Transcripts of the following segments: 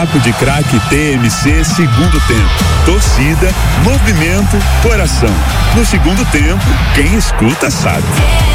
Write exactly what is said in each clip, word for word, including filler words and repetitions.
Papo de Craque T M C segundo tempo. Torcida, movimento, coração. No segundo tempo, quem escuta sabe.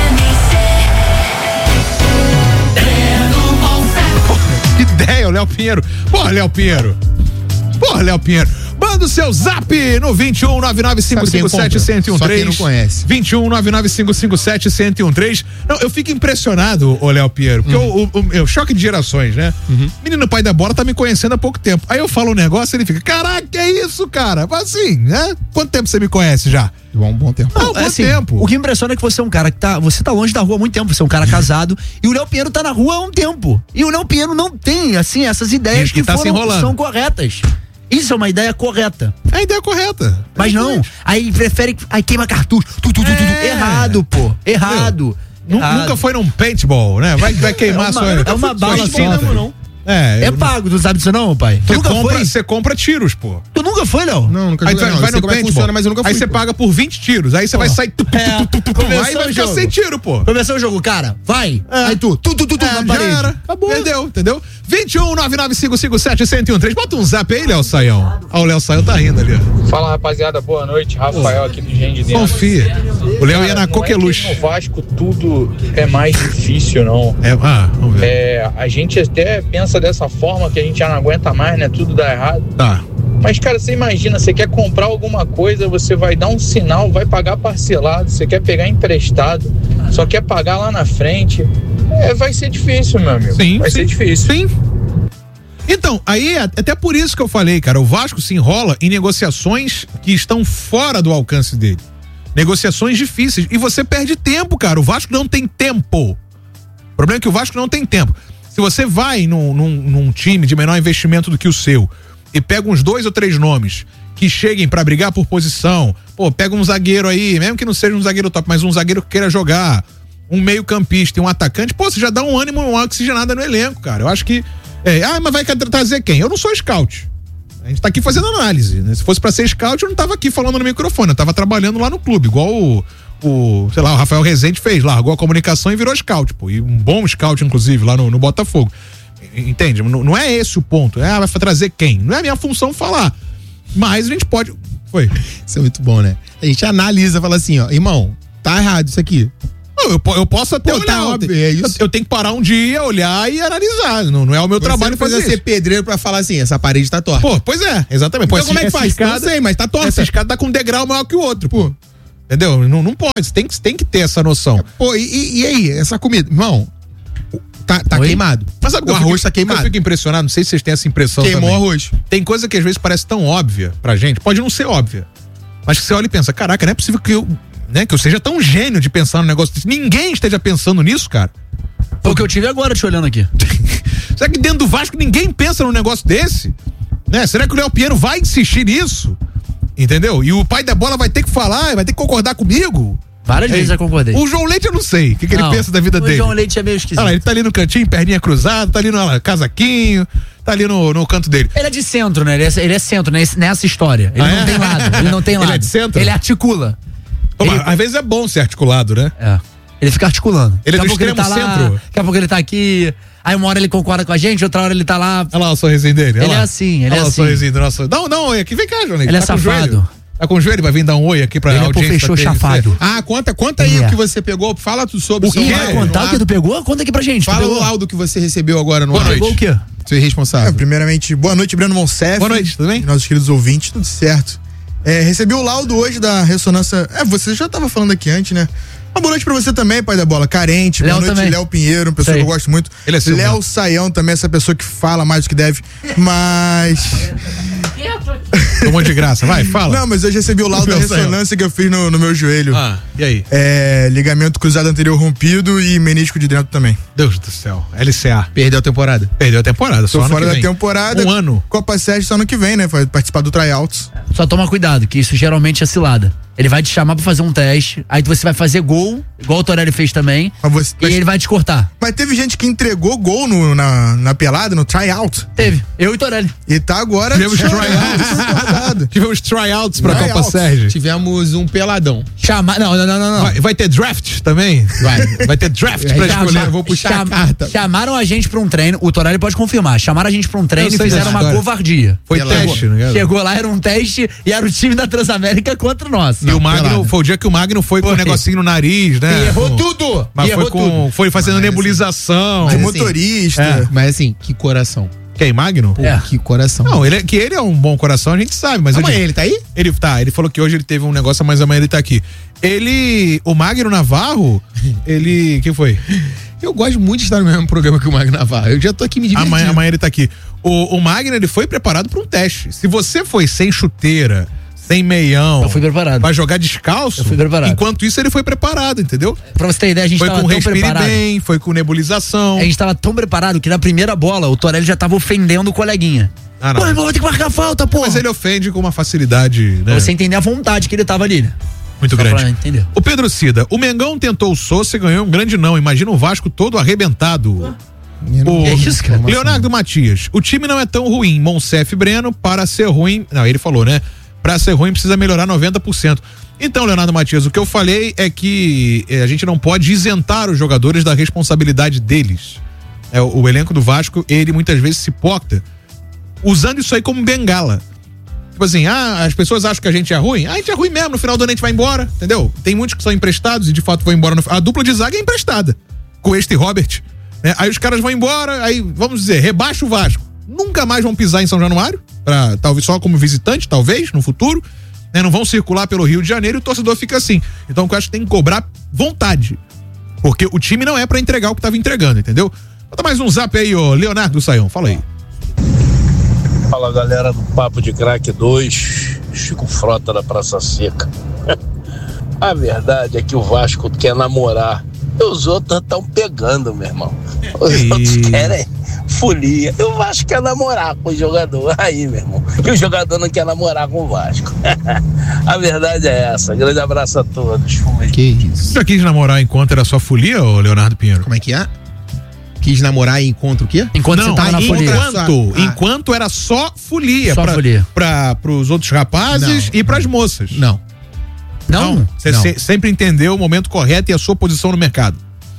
Que ideia, o Léo Pinheiro. Porra, Léo Pinheiro. Porra, Léo Pinheiro. Manda o seu zap no vinte e um, nove nove cinco cinco sete, um zero um três. Só quem não conhece. vinte e um, nove nove cinco cinco sete, um zero um três. Não, eu fico impressionado, ô Léo Pinheiro, porque uhum. o, o, o choque de gerações, né? Uhum. Menino pai da bola tá me conhecendo há pouco tempo. Aí eu falo um negócio e ele fica, caraca, que é isso, cara? Assim, né? Quanto tempo você me conhece já? Bom, bom tempo. Não, bom assim, tempo. O que impressiona é que você é um cara que tá, você tá longe da rua há muito tempo, você é um cara casado e o Léo Pinheiro tá na rua há um tempo. E o Léo Pinheiro não tem, assim, essas ideias que, que tá foram, são corretas. Isso é uma ideia correta. É a ideia correta. Mas não, aí prefere, aí queima cartucho, tu, tu, tu, tu, tu. Errado, pô, errado. Errado. Nunca foi num paintball, né? Vai, vai queimar é uma, sua... É uma bala só. Não, não. É, é pago, tu sabe disso não, pai? Você compra, você compra tiros, pô. Tu nunca foi, Léo? Não, nunca aí joguei, vai, não. vai no como é que funciona, mas eu nunca fui. Aí você paga por vinte tiros, aí você vai sair tu, tu, tu, tu, tu, tu, aí vai ficar sem tiro, pô. Começou o jogo, cara, vai. É. Aí tu, tu, tu, tu, tu é, na parede. Era. Acabou. Perdeu, entendeu? vinte e um, nove nove cinco cinco sete, um zero um três. Bota um zap aí, Léo Saião. Ah, o Léo Saião tá rindo ali. Fala, rapaziada, boa noite. Rafael aqui do Gen de Dentro. Confia. O Léo ia na coqueluche. No Vasco tudo é mais difícil, não. É, ah, vamos ver. É, a gente até pensa dessa forma que a gente já não aguenta mais, né? Tudo dá errado. Tá. Mas, cara, você imagina, você quer comprar alguma coisa, você vai dar um sinal, vai pagar parcelado, você quer pegar emprestado, só quer pagar lá na frente. É, vai ser difícil, meu amigo. Sim, vai sim, ser difícil. Sim. Então, aí, até por isso que eu falei, cara, o Vasco se enrola em negociações que estão fora do alcance dele. Negociações difíceis. E você perde tempo, cara. O Vasco não tem tempo. O problema é que o Vasco não tem tempo. Se você vai num, num, num time de menor investimento do que o seu e pega uns dois ou três nomes que cheguem pra brigar por posição, pô, pega um zagueiro aí, mesmo que não seja um zagueiro top, mas um zagueiro que queira jogar, um meio campista e um atacante, pô, você já dá um ânimo, uma oxigenada no elenco, cara. Eu acho que, é, ah, mas vai trazer quem? Eu não sou scout. A gente tá aqui fazendo análise, né? Se fosse pra ser scout, eu não tava aqui falando no microfone, eu tava trabalhando lá no clube, igual o, o sei lá, o Rafael Rezende fez, largou a comunicação e virou scout, pô, e um bom scout, inclusive, lá no, no Botafogo. Entende? Não, não é esse o ponto, é, ah, vai trazer quem? Não é a minha função falar, mas a gente pode... Foi. Isso é muito bom, né? A gente analisa, fala assim, ó, irmão, tá errado isso aqui. Eu, eu, eu posso até Pô, olhar, tá óbvio, é isso. Eu, eu tenho que parar um dia, olhar e analisar. Não, não é o meu Você trabalho fazer ser isso. pedreiro pra falar assim, essa parede tá torta. Pô, pois é, exatamente. Pô, então como é que faz? Escada, não sei, mas tá torta. Essa escada tá com um degrau maior que o outro, pô. Entendeu? Não, não pode, você tem que, tem que ter essa noção. Pô, e, e aí, essa comida? Irmão, tá, tá queimado. Mas sabe o arroz fico, tá queimado. Eu fico impressionado, não sei se vocês têm essa impressão Queimou também. o arroz. Tem coisa que às vezes parece tão óbvia pra gente, pode não ser óbvia, mas que você olha e pensa, caraca, não é possível que eu, né, que eu seja tão gênio de pensar no negócio desse. Ninguém esteja pensando nisso, cara. Foi o que eu tive agora te olhando aqui. Será que dentro do Vasco ninguém pensa num negócio desse? Né? Será que o Léo Pinheiro vai insistir nisso? Entendeu? E o pai da bola vai ter que falar, vai ter que concordar comigo? Várias vezes eu concordei. O João Leite eu não sei o que, que ele pensa da vida o dele. O João Leite é meio esquisito. Olha lá, ele tá ali no cantinho, perninha cruzada, tá ali no casaquinho, tá ali no, no canto dele. Ele é de centro, né? Ele é, ele é centro né? Nessa história. Ele ah, não é? tem lado. Ele não tem lado. Ele é de centro? Ele articula. Pô, ele... Às vezes é bom ser articulado, né? É. Ele fica articulando. Ele é do extremo tá centro? Lá, daqui a pouco ele tá aqui, aí uma hora ele concorda com a gente, outra hora ele tá lá. Olha lá o sorrisinho dele. Ele é assim, ele olha é lá assim. o sorrisinho do nosso... Dá um, dá um oi aqui, vem cá, João Leite. Ele é tá safado. Tá com o joelho? Vai vir dar um oi aqui pra ele audiência. Ele é fechou chafado. Ah, conta, conta aí é. o que você pegou, fala tudo sobre o que vai contar o que tu pegou? Conta aqui pra gente. Fala o laudo que você recebeu agora no Boa noite. Pegou o quê? Você é responsável. É, primeiramente, boa noite, Breno Monsef. Boa noite, tudo bem? Nossos queridos ouvintes, tudo certo. É, recebi o laudo hoje da ressonância. É, você já tava falando aqui antes, né? Uma boa noite pra você também, pai da bola. Carente, Léo boa noite, também. Léo Pinheiro, uma pessoa Sei. que eu gosto muito. Ele é seu Léo mano. Saião também, essa pessoa que fala mais do que deve. Mas. Tomou de graça, vai, fala. Não, mas hoje recebi o laudo da ressonância que eu fiz no, no meu joelho. Ah, e aí? É, ligamento cruzado anterior rompido e menisco de dentro também. Deus do céu. L C A. Perdeu a temporada. Perdeu a temporada, só Tô ano fora que da vem. temporada. Um ano. Copa Sérgio só ano que vem, né? Vai participar do tryouts. Só toma cuidado, que isso geralmente é cilada. Ele vai te chamar pra fazer um teste, aí você vai fazer gol, igual o Torelli fez também, você, e mas, ele vai te cortar. Mas teve gente que entregou gol no, na, na pelada, no tryout. Teve, eu e Torelli. E tá agora... Tivemos tryouts. Tivemos tryouts pra Try Copa Sérgio. Tivemos um peladão. Chamar, não, não, não, não. Vai, vai ter draft também? Vai. Vai ter draft pra Chama, escolher. eu vou puxar Cham, a carta. Chamaram a gente pra um treino, o Torelli pode confirmar, chamaram a gente pra um treino e fizeram uma covardia. Foi teste, né? Chegou lá, era um teste e era o time da Transamérica contra o nosso. E o Magno, foi o dia que o Magno foi com o um negocinho no nariz, né? E errou com, tudo! Mas e foi errou com. Tudo. Foi fazendo mas, nebulização. Assim, de motorista. É, mas assim, que coração. Quem, Magno? Pô, É. que coração. Não, ele, que ele é um bom coração, a gente sabe, mas. Amanhã eu, ele tá aí? Ele tá, ele falou que hoje ele teve um negócio, mas amanhã ele tá aqui. Ele. O Magno Navarro, ele. Que foi? Eu gosto muito de estar no mesmo programa que o Magno Navarro. Eu já tô aqui me divertindo. Amanhã, amanhã ele tá aqui. O, o Magno, ele foi preparado pra um teste. Se você foi sem chuteira, sem meião. Eu fui preparado. Vai jogar descalço. Eu fui preparado. Enquanto isso, ele foi preparado, entendeu? Pra você ter ideia, a gente Foi tava com tão respire preparado. bem, foi com nebulização. A gente tava tão preparado que na primeira bola o Torelli já tava ofendendo o coleguinha. Ah, não. Pô, eu vou ter que marcar falta, pô. Mas ele ofende com uma facilidade, né? Pra você entender a vontade que ele tava ali, né? Muito Só grande. pra entender. O Pedro Cida, o Mengão tentou o Sousa e ganhou um grande não. Imagina o Vasco todo arrebentado. O Que isso, cara? Leonardo Matias, o time não é tão ruim. Monsef e Breno, para ser ruim. Não, ele falou, né? Para ser ruim precisa melhorar noventa por cento. Então, Leonardo Matias, o que eu falei é que eh, a gente não pode isentar os jogadores da responsabilidade deles. É, o, o elenco do Vasco, ele muitas vezes se porta usando isso aí como bengala. Tipo assim, ah, as pessoas acham que a gente é ruim. Ah, a gente é ruim mesmo, no final do ano a gente vai embora, entendeu? Tem muitos que são emprestados e de fato vão embora. No... A dupla de zaga é emprestada, Cuesta e Robert. Né? Aí os caras vão embora, aí, vamos dizer, rebaixa o Vasco. Nunca mais vão pisar em São Januário, pra, talvez só como visitante, talvez, no futuro. Né? Não vão circular pelo Rio de Janeiro e o torcedor fica assim. Então eu acho que tem que cobrar vontade. Porque o time não é pra entregar o que tava entregando, entendeu? Bota mais um zap aí, ô Leonardo Saião, fala aí. Fala galera do Papo de Craque dois, Chico Frota da Praça Seca. A verdade é que o Vasco quer namorar e os outros estão pegando, meu irmão. Os e... outros querem folia. E o Vasco quer namorar com o jogador. Aí, meu irmão. E o jogador não quer namorar com o Vasco. A verdade é essa. Grande abraço a todos. Que isso? Você já quis namorar enquanto era só folia, ô Leonardo Pinheiro? Como é que é? Quis namorar e encontro o quê? Enquanto não, você tava na folia. enquanto, Ah. enquanto era só folia. Só pra, folia. Pra, pros outros rapazes Não. e pras moças. Não. Não? Você Não. se- sempre entendeu o momento correto e a sua posição no mercado.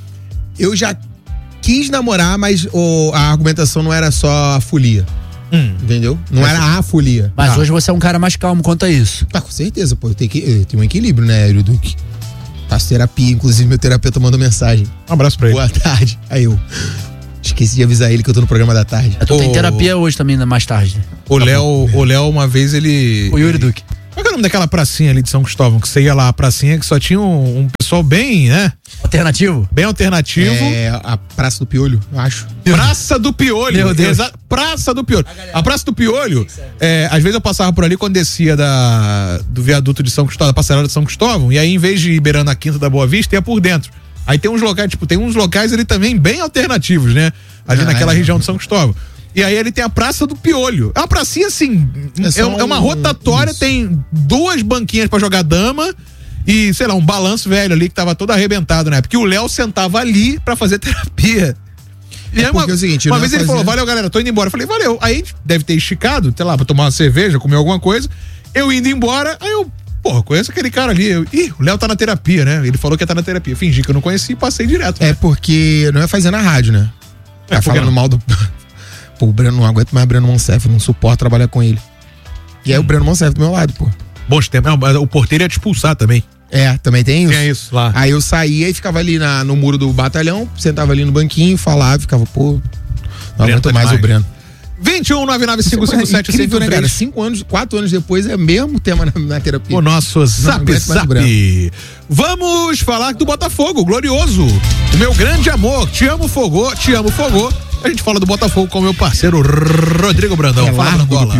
Eu já quis namorar, mas o- a argumentação não era só a folia. Hum. Entendeu? Não era a folia. Mas Ah. hoje você é um cara mais calmo quanto a isso. Ah, com certeza, pô. Eu tenho, que, eu tenho um equilíbrio, né, Hélio Duque? Faço terapia, inclusive meu terapeuta mandou mensagem. Um abraço pra ele. Boa tarde. Aí eu esqueci de avisar ele que eu tô no programa da tarde. Eu tô Ô, em terapia hoje também, né, mais tarde. O Léo, o Léo, uma vez ele. O Yuri Duque. Qual é o nome daquela pracinha ali de São Cristóvão? Que você ia lá, a pracinha que só tinha um, um pessoal bem, né? Alternativo? Bem alternativo. É a Praça do Piolho, eu acho. Praça do Piolho. Meu Deus. Exa- Praça do Piolho. A Praça do Piolho, é, às vezes eu passava por ali quando descia da, do viaduto de São Cristóvão, da passarela de São Cristóvão, e aí em vez de ir beirando a Quinta da Boa Vista, ia por dentro. Aí tem uns locais, tipo, tem uns locais ali também bem alternativos, né? Ali Ah, naquela é. região de São Cristóvão. E aí ele tem a Praça do Piolho. É uma pracinha assim, É é, só é uma um- rotatória, isso. tem duas banquinhas pra jogar dama e, sei lá, um balanço velho ali que tava todo arrebentado na época. Porque o Léo sentava ali pra fazer terapia. E É aí uma, porque é o seguinte, uma não vez ele fazia- falou, valeu galera, tô indo embora. Eu falei, valeu. Aí a gente deve ter esticado, sei lá, pra tomar uma cerveja, comer alguma coisa. Eu indo embora, aí eu, porra, conheço aquele cara ali. Eu, Ih, o Léo tá na terapia, né? Ele falou que ia tá na terapia. Fingi que eu não conhecia e passei direto. É né? porque não é fazendo a rádio, né? É, É por que falando não? mal do. Pô, o Breno não aguenta mais Breno Monsef, não suporto trabalhar com ele. E aí Hum. o Breno Monsef do meu lado, pô. Bons tempos. Não, mas o porteiro ia te expulsar também. É, também tem isso. Tem isso lá. Aí eu saía e ficava ali na, no muro do batalhão, sentava ali no banquinho, falava, ficava, pô, não Breno aguento tá mais demais. o Breno. vinte e um, nove nove cinco cinco sete, Incrível, né, cara? três. Cinco anos, quatro anos depois é o mesmo tema na, na terapia. O nosso Zap aguento mais o Zap. Vamos falar do Botafogo, glorioso. O meu grande amor. Te amo, Fogô. Te amo, Fogô. A gente fala do Botafogo com o meu parceiro Rodrigo Brandão. É Fala, largo do Brandola. Piolho.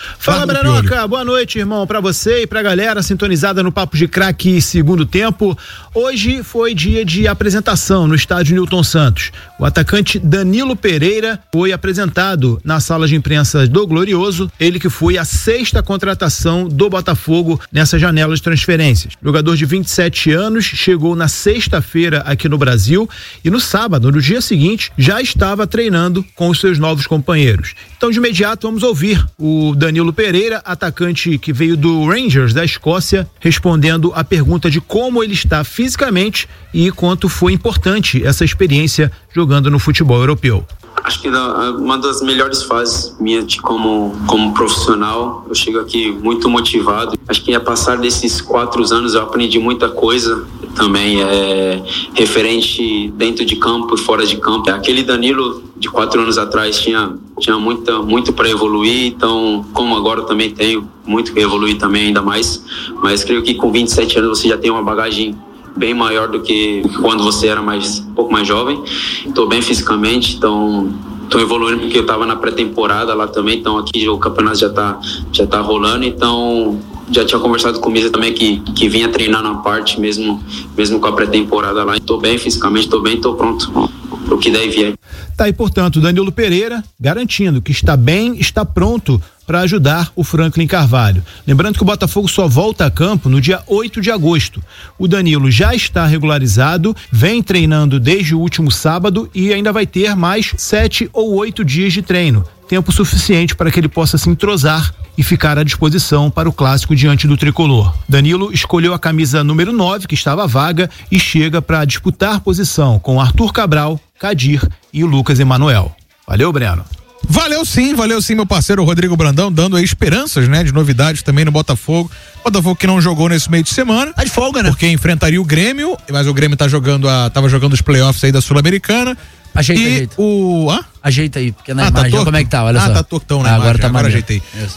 Fala, Brenoca, boa noite, irmão, pra você e pra galera sintonizada no Papo de Craque segundo tempo. Hoje foi dia de apresentação no estádio Newton Santos. O atacante Danilo Pereira foi apresentado na sala de imprensa do Glorioso, ele que foi a sexta contratação do Botafogo nessa janela de transferências. Jogador de vinte e sete anos, chegou na sexta-feira aqui no Brasil e no sábado, no dia seguinte, já estava treinando com os seus novos companheiros. Então, de imediato, vamos ouvir o Danilo Pereira, atacante que veio do Rangers da Escócia, respondendo a pergunta de como ele está fisicamente e quanto foi importante essa experiência jogando no futebol europeu. Acho que uma das melhores fases minha de como, como profissional. Eu chego aqui muito motivado. Acho que a passar desses quatro anos eu aprendi muita coisa também, é, referente dentro de campo e fora de campo. Aquele Danilo de quatro anos atrás tinha, tinha muita, muito para evoluir, então como agora também tenho muito que evoluir também ainda mais, mas creio que com vinte e sete anos você já tem uma bagagem bem maior do que quando você era mais, um pouco mais jovem. Estou bem fisicamente, então estou evoluindo porque eu estava na pré-temporada lá também, então aqui o campeonato já está já tá rolando, então já tinha conversado com o Misa também que, que vinha treinar na parte mesmo, mesmo com a pré-temporada lá. Estou bem fisicamente, estou bem, estou pronto para o que deve vir. Tá aí, portanto, Danilo Pereira garantindo que está bem, está pronto para ajudar o Franklin Carvalho. Lembrando que o Botafogo só volta a campo no dia oito de agosto. O Danilo já está regularizado, vem treinando desde o último sábado e ainda vai ter mais sete ou oito dias de treino. Tempo suficiente para que ele possa se entrosar e ficar à disposição para o clássico diante do tricolor. Danilo escolheu a camisa número nove, que estava vaga, e chega para disputar posição com Arthur Cabral, Kadir e o Lucas Emanuel. Valeu, Breno. Valeu sim, valeu sim, meu parceiro Rodrigo Brandão, dando aí esperanças, né, de novidades também no Botafogo. Botafogo que não jogou nesse meio de semana. Tá de folga, né? Porque enfrentaria o Grêmio, mas o Grêmio tá jogando a, tava jogando os playoffs aí da Sul-Americana. Ajeita, e ajeita. O, ah? Ajeita aí, porque na ah, imagem, tá como é que tá, olha ah, só. Ah, tá tortão, né? Ah, agora imagem, tá agora maneiro. ajeitei. Isso.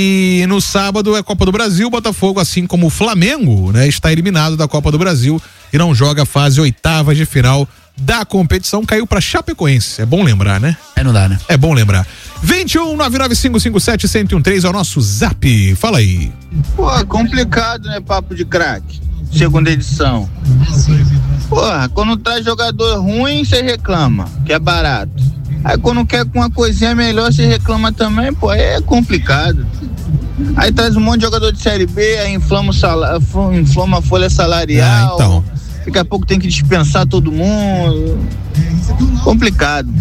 E no sábado é Copa do Brasil, o Botafogo, assim como o Flamengo, né, está eliminado da Copa do Brasil e não joga a fase oitavas de final da competição, caiu pra Chapecoense. É bom lembrar, né? É, não dá, né? É bom lembrar. vinte e um, nove nove cinco cinco sete, um zero um três é o nosso zap. Fala aí. Pô, complicado, né? Papo de craque. Segunda edição. Porra, quando traz jogador ruim, você reclama, que é barato. Aí quando quer com uma coisinha melhor, você reclama também, pô, aí é complicado. Aí traz um monte de jogador de Série B, aí inflama, o salário, inflama a folha salarial. Ah, então. Daqui a pouco tem que dispensar todo mundo. Complicado.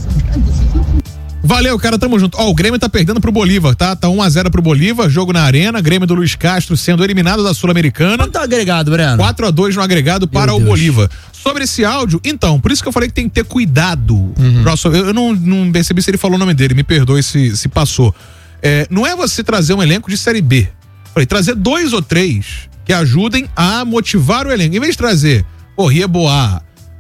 Valeu, cara, tamo junto. Ó, o Grêmio tá perdendo pro Bolívar, tá? Tá um a zero pro Bolívar, jogo na Arena, Grêmio do Luiz Castro sendo eliminado da Sul-Americana. Quanto tá agregado, Breno? quatro a dois no agregado para Meu o Deus. Bolívar. Sobre esse áudio, então, por isso que eu falei que tem que ter cuidado. Uhum. Nossa, eu, eu não, não percebi se ele falou o nome dele, me perdoe se, se passou. É, não é você trazer um elenco de Série B. Falei, trazer dois ou três que ajudem a motivar o elenco. Em vez de trazer, pô, Rieboá,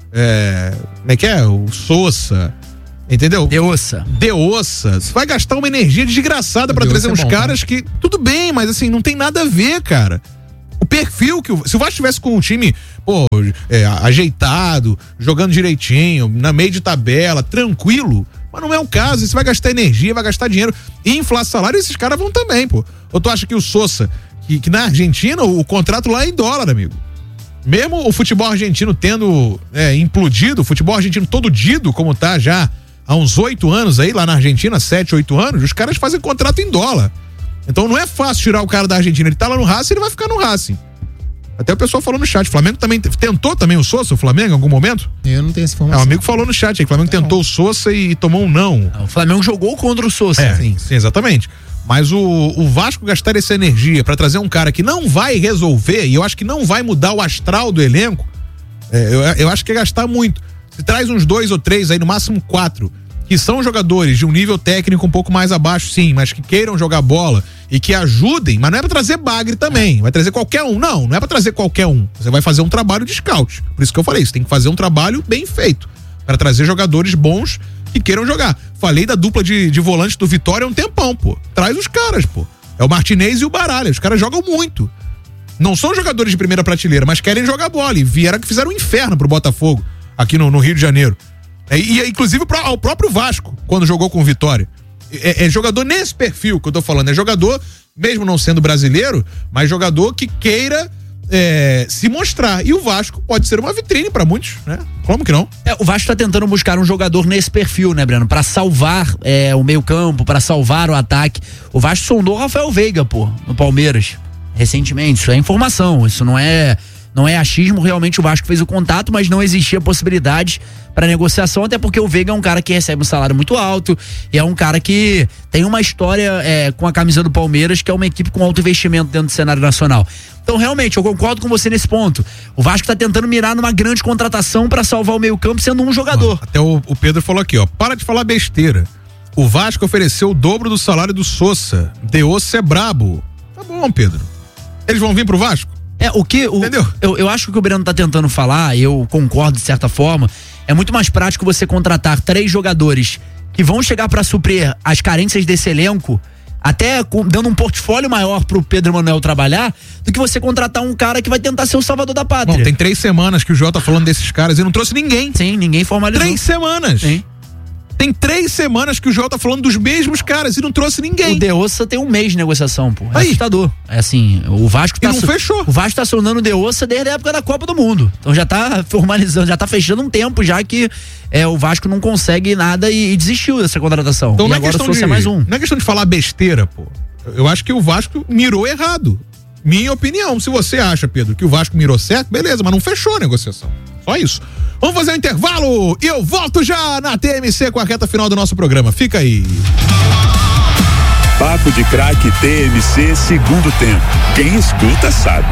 é, como é que é? O Sousa, entendeu? Deossa. Deossa. Você vai gastar uma energia desgraçada pra trazer uns é bom, caras né? que, tudo bem, mas assim, não tem nada a ver, cara. O perfil que o, se o Vasco tivesse com um time, pô, é, ajeitado, jogando direitinho, na meio de tabela, tranquilo, mas não é o caso. Você vai gastar energia, vai gastar dinheiro e inflar salário, e esses caras vão também, pô. Ou tu acha que o Sousa, que, que na Argentina o, o contrato lá é em dólar, amigo? Mesmo o futebol argentino tendo é, implodido, o futebol argentino todo dido, como tá já há uns oito anos aí, lá na Argentina, sete, oito anos, os caras fazem contrato em dólar. Então não é fácil tirar o cara da Argentina. Ele tá lá no Racing, ele vai ficar no Racing. Até o pessoal falou no chat. O Flamengo também tentou também o Sousa, o Flamengo, em algum momento? Eu não tenho essa informação. É, um amigo falou no chat aí. O Flamengo é tentou bom. o Sousa e tomou um não. O Flamengo jogou contra o Sousa. É, sim, sim, exatamente. Mas o, o Vasco gastar essa energia pra trazer um cara que não vai resolver, e eu acho que não vai mudar o astral do elenco, é, eu, eu acho que é gastar muito. Se traz uns dois ou três aí, no máximo quatro, que são jogadores de um nível técnico um pouco mais abaixo, sim, mas que queiram jogar bola e que ajudem, mas não é pra trazer bagre também, vai trazer qualquer um, não, não é pra trazer qualquer um, você vai fazer um trabalho de scout, por isso que eu falei, você tem que fazer um trabalho bem feito, pra trazer jogadores bons que queiram jogar. Falei da dupla de, de volante do Vitória há um tempão, pô, traz os caras, pô, é o Martinez e o Baralha, os caras jogam muito, não são jogadores de primeira prateleira, mas querem jogar bola, e vieram que fizeram um inferno pro Botafogo, aqui no, no Rio de Janeiro. É, e inclusive ao próprio Vasco, quando jogou com o Vitória. É, é jogador nesse perfil que eu tô falando. É jogador, mesmo não sendo brasileiro, mas jogador que queira é, se mostrar. E o Vasco pode ser uma vitrine pra muitos, né? Como que não? É, o Vasco tá tentando buscar um jogador nesse perfil, né, Breno? Pra salvar é, o meio campo, pra salvar o ataque. O Vasco sondou o Rafael Veiga, pô, no Palmeiras, recentemente. Isso é informação, isso não é... Não é achismo, realmente o Vasco fez o contato, mas não existia possibilidade para negociação, até porque o Veiga é um cara que recebe um salário muito alto e é um cara que tem uma história é, com a camisa do Palmeiras, que é uma equipe com alto investimento dentro do cenário nacional. Então, realmente, eu concordo com você nesse ponto. O Vasco tá tentando mirar numa grande contratação para salvar o meio-campo sendo um jogador. Ó, até o, o Pedro falou aqui, ó, para de falar besteira. O Vasco ofereceu o dobro do salário do Sousa. Deosso é brabo. Tá bom, Pedro. Eles vão vir pro Vasco? É, o que. O, Entendeu? Eu, eu acho que o que o Breno tá tentando falar, eu concordo de certa forma, é muito mais prático você contratar três jogadores que vão chegar para suprir as carências desse elenco, até com, dando um portfólio maior pro Pedro Manuel trabalhar, do que você contratar um cara que vai tentar ser o salvador da pátria. Bom, tem três semanas que o João tá falando desses caras e não trouxe ninguém. Sim, ninguém formalizou. Três semanas. Sim. Tem três semanas que o João tá falando dos mesmos caras e não trouxe ninguém. O Deossa tem um mês de negociação, pô. É assustador. É assim, o Vasco tá... E não so... fechou. O Vasco tá sonando o Deossa desde a época da Copa do Mundo. Então já tá formalizando, já tá fechando um tempo já que é, o Vasco não consegue nada e, e desistiu dessa contratação. Então e não é, agora questão de, mais um. não é questão de falar besteira, pô. Eu acho que o Vasco mirou errado. Minha opinião. Se você acha, Pedro, que o Vasco mirou certo, beleza, mas não fechou a negociação. Só isso. Vamos fazer um intervalo e eu volto já na T M C com a reta final do nosso programa. Fica aí. Papo de Craque T M C segundo tempo. Quem escuta sabe.